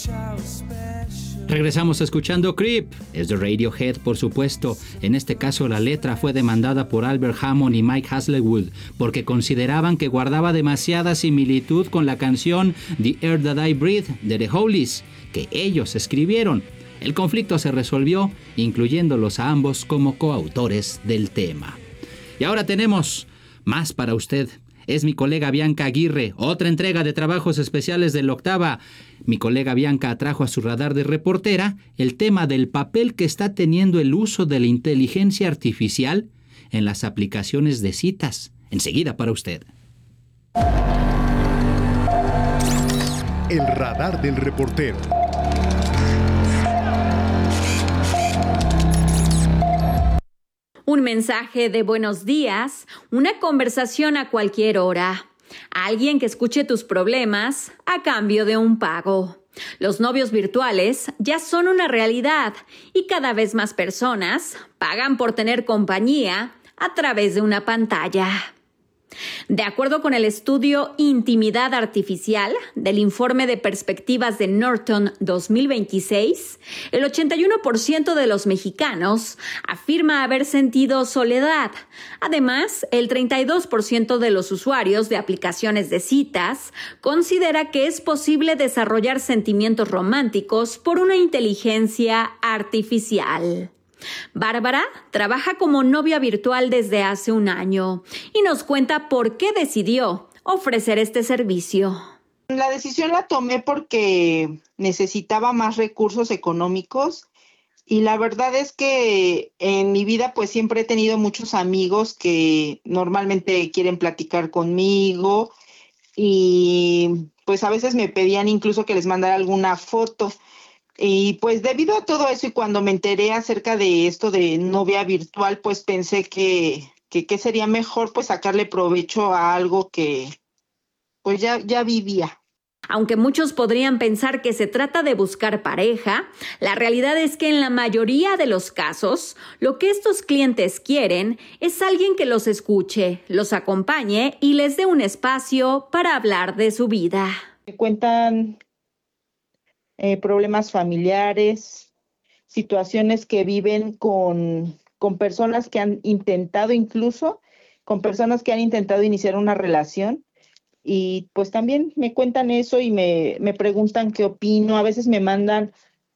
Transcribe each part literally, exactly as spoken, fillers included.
Regresamos escuchando Creep. Es de Radiohead, por supuesto. En este caso, la letra fue demandada por Albert Hammond y Mike Hazlewood porque consideraban que guardaba demasiada similitud con la canción The Air That I Breathe de The Hollies, que ellos escribieron. El conflicto se resolvió, incluyéndolos a ambos como coautores del tema. Y ahora tenemos más para usted. Es mi colega Bianca Aguirre, otra entrega de trabajos especiales del Octava. Mi colega Bianca trajo a su radar de reportera el tema del papel que está teniendo el uso de la inteligencia artificial en las aplicaciones de citas. Enseguida para usted. El radar del reportero. Un mensaje de buenos días, una conversación a cualquier hora. Alguien que escuche tus problemas a cambio de un pago. Los novios virtuales ya son una realidad y cada vez más personas pagan por tener compañía a través de una pantalla. De acuerdo con el estudio Intimidad Artificial del Informe de Perspectivas de Norton dos mil veintiséis, el ochenta y uno por ciento de los mexicanos afirma haber sentido soledad. Además, el treinta y dos por ciento de los usuarios de aplicaciones de citas considera que es posible desarrollar sentimientos románticos por una inteligencia artificial. Bárbara trabaja como novia virtual desde hace un año y nos cuenta por qué decidió ofrecer este servicio. La decisión la tomé porque necesitaba más recursos económicos y la verdad es que en mi vida pues siempre he tenido muchos amigos que normalmente quieren platicar conmigo y pues a veces me pedían incluso que les mandara alguna foto. Y pues debido a todo eso y cuando me enteré acerca de esto de novia virtual, pues pensé que, que, que sería mejor pues sacarle provecho a algo que pues ya, ya vivía. Aunque muchos podrían pensar que se trata de buscar pareja, la realidad es que en la mayoría de los casos, lo que estos clientes quieren es alguien que los escuche, los acompañe y les dé un espacio para hablar de su vida. Me cuentan Eh, problemas familiares, situaciones que viven con, con personas que han intentado incluso, con personas que han intentado iniciar una relación y pues también me cuentan eso y me, me preguntan qué opino, a veces me mandan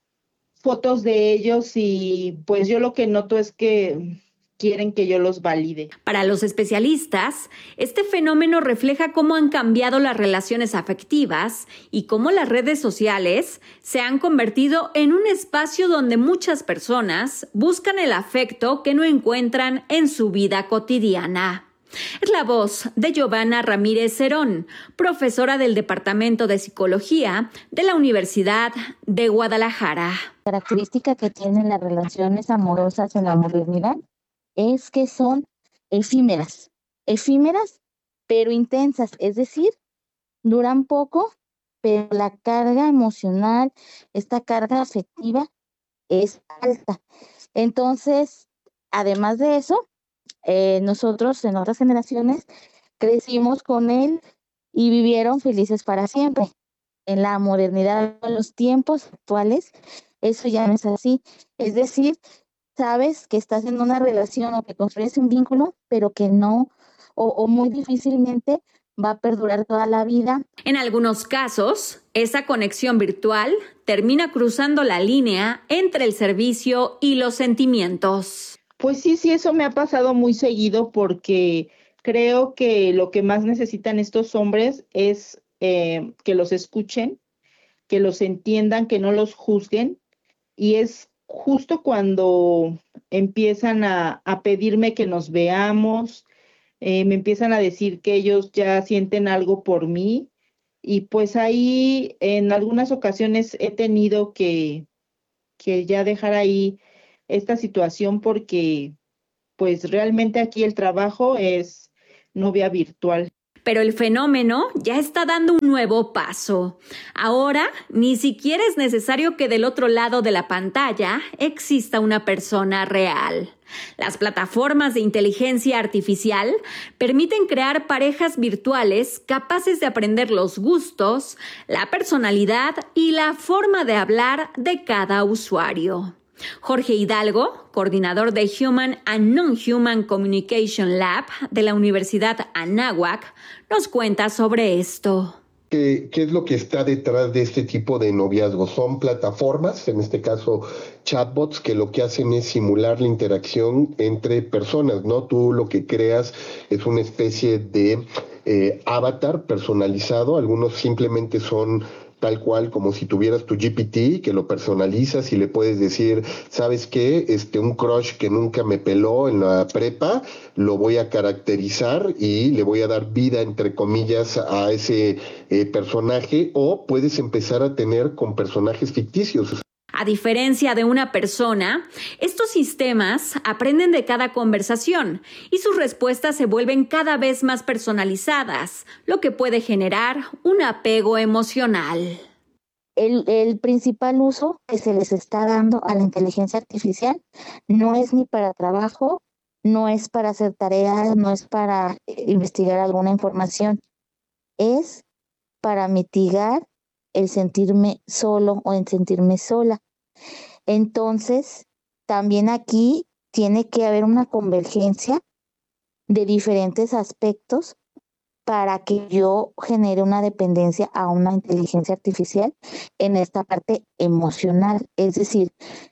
fotos de ellos y pues yo lo que noto es que quieren que yo los valide. Para los especialistas, este fenómeno refleja cómo han cambiado las relaciones afectivas y cómo las redes sociales se han convertido en un espacio donde muchas personas buscan el afecto que no encuentran en su vida cotidiana. Es la voz de Giovanna Ramírez Cerón, profesora del Departamento de Psicología de la Universidad de Guadalajara. La característica que tienen las relaciones amorosas en la modernidad es que son efímeras, efímeras pero intensas, es decir, duran poco, pero la carga emocional, esta carga afectiva es alta. Entonces, además de eso, eh, nosotros en otras generaciones crecimos con él y vivieron felices para siempre. En la modernidad, en los tiempos actuales, eso ya no es así. Es decir, sabes que estás en una relación o que construyes un vínculo, pero que no, o, o muy difícilmente va a perdurar toda la vida. En algunos casos, esa conexión virtual termina cruzando la línea entre el servicio y los sentimientos. Pues sí, sí, eso me ha pasado muy seguido porque creo que lo que más necesitan estos hombres es eh, que los escuchen, que los entiendan, que no los juzguen y es justo cuando empiezan a, a pedirme que nos veamos, eh, me empiezan a decir que ellos ya sienten algo por mí y pues ahí en algunas ocasiones he tenido que, que ya dejar ahí esta situación porque pues realmente aquí el trabajo es novia virtual. Pero el fenómeno ya está dando un nuevo paso. Ahora, ni siquiera es necesario que del otro lado de la pantalla exista una persona real. Las plataformas de inteligencia artificial permiten crear parejas virtuales capaces de aprender los gustos, la personalidad y la forma de hablar de cada usuario. Jorge Hidalgo, coordinador de Human and Non-Human Communication Lab de la Universidad Anáhuac, nos cuenta sobre esto. ¿Qué, ¿Qué es lo que está detrás de este tipo de noviazgos? Son plataformas, en este caso chatbots, que lo que hacen es simular la interacción entre personas, ¿no? Tú lo que creas es una especie de eh, avatar personalizado, algunos simplemente son tal cual como si tuvieras tu G P T, que lo personalizas y le puedes decir, ¿sabes qué? Este, un crush que nunca me peló en la prepa, lo voy a caracterizar y le voy a dar vida, entre comillas, a ese eh, personaje, o puedes empezar a tener con personajes ficticios. A diferencia de una persona, estos sistemas aprenden de cada conversación y sus respuestas se vuelven cada vez más personalizadas, lo que puede generar un apego emocional. El, el principal uso que se les está dando a la inteligencia artificial no es ni para trabajo, no es para hacer tareas, no es para investigar alguna información, es para mitigar el sentirme solo o el sentirme sola. Entonces, también aquí tiene que haber una convergencia de diferentes aspectos para que yo genere una dependencia a una inteligencia artificial en esta parte emocional. Es decir,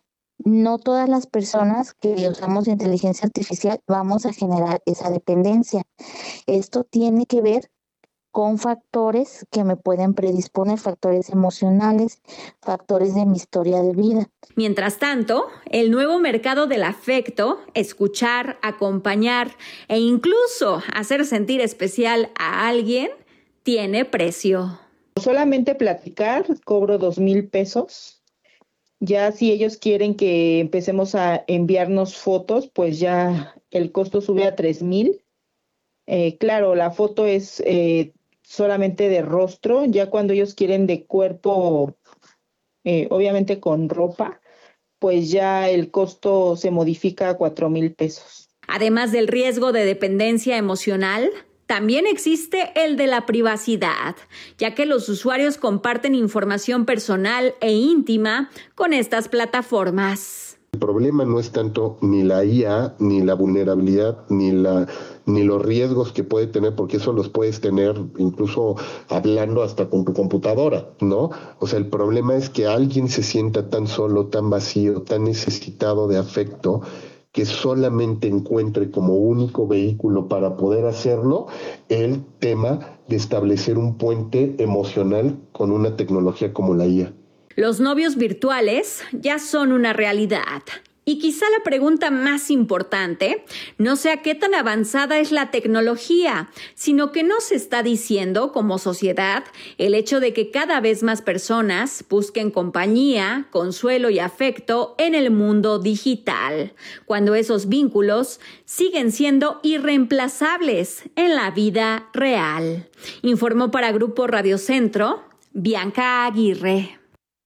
no todas las personas que usamos inteligencia artificial vamos a generar esa dependencia. Esto tiene que ver con factores que me pueden predisponer, factores emocionales, factores de mi historia de vida. Mientras tanto, el nuevo mercado del afecto, escuchar, acompañar e incluso hacer sentir especial a alguien, tiene precio. Solamente platicar cobro dos mil pesos. Ya si ellos quieren que empecemos a enviarnos fotos, pues ya el costo sube a tres mil. Eh, claro, la foto es eh, solamente de rostro, ya cuando ellos quieren de cuerpo, eh, obviamente con ropa, pues ya el costo se modifica a cuatro mil pesos. Además del riesgo de dependencia emocional, también existe el de la privacidad, ya que los usuarios comparten información personal e íntima con estas plataformas. El problema no es tanto ni la I A, ni la vulnerabilidad, ni la ni los riesgos que puede tener, porque eso los puedes tener incluso hablando hasta con tu computadora, ¿no? O sea, el problema es que alguien se sienta tan solo, tan vacío, tan necesitado de afecto, que solamente encuentre como único vehículo para poder hacerlo el tema de establecer un puente emocional con una tecnología como la I A. Los novios virtuales ya son una realidad. Y quizá la pregunta más importante no sea qué tan avanzada es la tecnología, sino que nos está diciendo como sociedad el hecho de que cada vez más personas busquen compañía, consuelo y afecto en el mundo digital, cuando esos vínculos siguen siendo irreemplazables en la vida real. Informó para Grupo Radio Centro, Bianca Aguirre.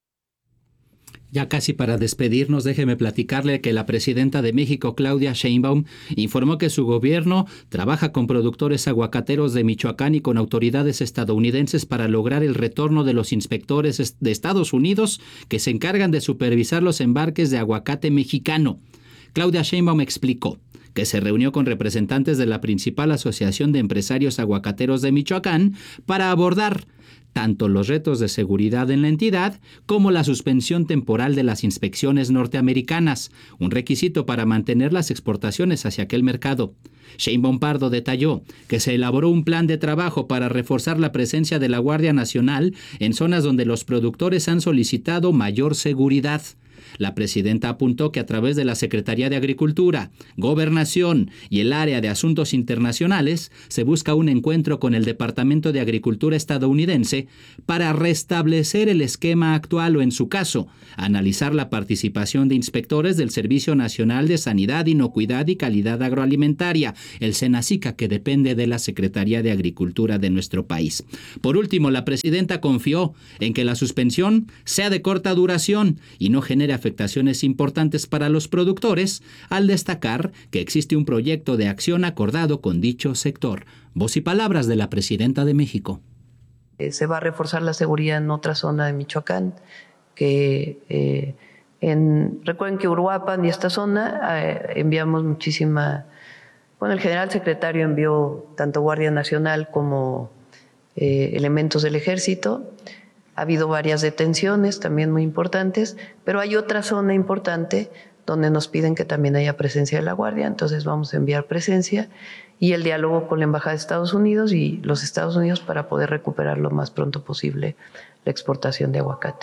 Ya casi para despedirnos, déjeme platicarle que la presidenta de México, Claudia Sheinbaum, informó que su gobierno trabaja con productores aguacateros de Michoacán y con autoridades estadounidenses para lograr el retorno de los inspectores de Estados Unidos que se encargan de supervisar los embarques de aguacate mexicano. Claudia Sheinbaum explicó que se reunió con representantes de la principal asociación de empresarios aguacateros de Michoacán para abordar tanto los retos de seguridad en la entidad como la suspensión temporal de las inspecciones norteamericanas, un requisito para mantener las exportaciones hacia aquel mercado. Sheinbaum Pardo detalló que se elaboró un plan de trabajo para reforzar la presencia de la Guardia Nacional en zonas donde los productores han solicitado mayor seguridad. La presidenta apuntó que a través de la Secretaría de Agricultura, Gobernación y el área de Asuntos Internacionales se busca un encuentro con el Departamento de Agricultura estadounidense para restablecer el esquema actual o, en su caso, analizar la participación de inspectores del Servicio Nacional de Sanidad, Inocuidad y Calidad Agroalimentaria, el SENASICA, que depende de la Secretaría de Agricultura de nuestro país. Por último, la presidenta confió en que la suspensión sea de corta duración y no genere afectaciones importantes para los productores, al destacar que existe un proyecto de acción acordado con dicho sector. Voz y palabras de la presidenta de México. Se va a reforzar la seguridad en otra zona de Michoacán, que eh, en, recuerden que Uruapan y esta zona eh, enviamos muchísima, bueno, el general secretario envió tanto Guardia Nacional como eh, elementos del ejército. Ha habido varias detenciones también muy importantes, pero hay otra zona importante donde nos piden que también haya presencia de la Guardia, entonces vamos a enviar presencia y el diálogo con la Embajada de Estados Unidos y los Estados Unidos para poder recuperar lo más pronto posible la exportación de aguacate.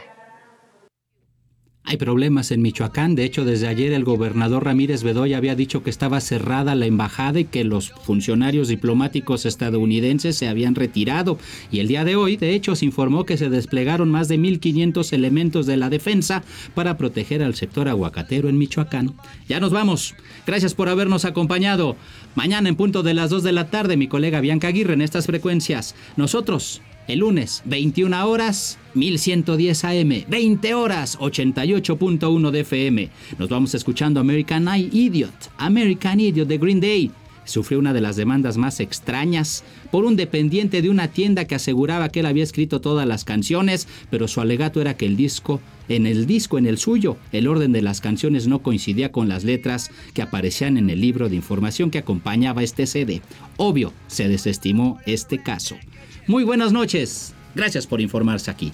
Hay problemas en Michoacán. De hecho, desde ayer el gobernador Ramírez Bedoya había dicho que estaba cerrada la embajada y que los funcionarios diplomáticos estadounidenses se habían retirado. Y el día de hoy, de hecho, se informó que se desplegaron más de mil quinientos elementos de la defensa para proteger al sector aguacatero en Michoacán. Ya nos vamos. Gracias por habernos acompañado. Mañana en punto de las dos de la tarde, mi colega Bianca Aguirre en estas frecuencias. Nosotros, el lunes, veintiuna horas, mil ciento diez A M, veinte horas, ochenta y ocho punto uno de F M. Nos vamos escuchando American Idiot, American Idiot de Green Day. Sufrió una de las demandas más extrañas por un dependiente de una tienda que aseguraba que él había escrito todas las canciones, pero su alegato era que el disco, en el disco, en el suyo, el orden de las canciones no coincidía con las letras que aparecían en el libro de información que acompañaba este C D. Obvio, se desestimó este caso. Muy buenas noches. Gracias por informarse aquí.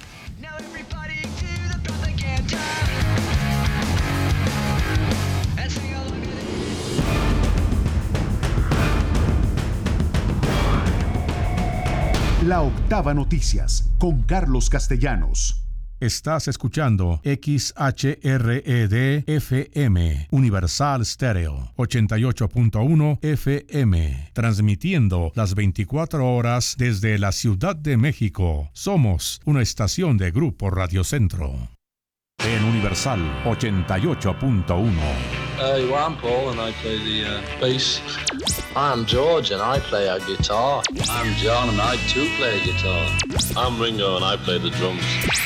La Octava Noticias con Carlos Castellanos. Estás escuchando X H R E D F M, Universal Stereo, ochenta y ocho punto uno F M, transmitiendo las veinticuatro horas desde la Ciudad de México. Somos una estación de Grupo Radio Centro. En Universal ochenta y ocho punto uno. Hey, well, I'm Paul and I play the uh, bass. I'm George and I play a guitar. I'm John and I too play a guitar. I'm Ringo and I play the drums.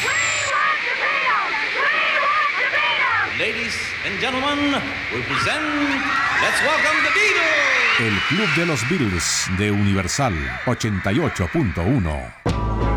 Ladies and gentlemen, we present, let's welcome the Beatles. El Club de los Beatles de Universal ochenta y ocho punto uno.